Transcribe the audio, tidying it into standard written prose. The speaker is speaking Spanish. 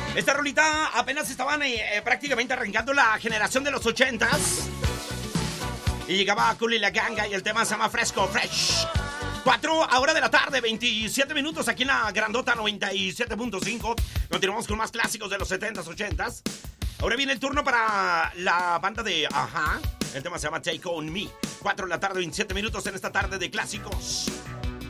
Esta rolita apenas estaban prácticamente arrancando la generación de los 80s. Y llegaba Kool y la Ganga y el tema se llama Fresco Fresh. 4:00 de la tarde, 27 minutos aquí en la Grandota 97.5. Continuamos con más clásicos de los 70s, 80s. Ahora viene el turno para la banda de Ajá. El tema se llama Take On Me. 4:00 de la tarde, 27 minutos en esta tarde de clásicos.